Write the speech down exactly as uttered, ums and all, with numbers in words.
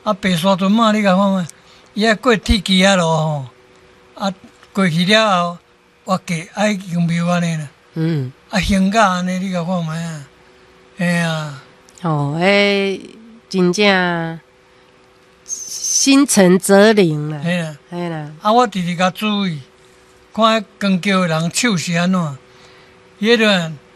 啊，白沙屯嘛，你甲看觅，伊啊过铁机啊路吼，啊过去了后，我过爱用庙安尼啦， 嗯， 啊行甲安尼，你甲看觅啊，嘿啊， 哦，诶，真正心诚则灵啦， 嘿啦， 嘿啦， 啊我直直甲注意，看迄光桥的人手是安怎，迄个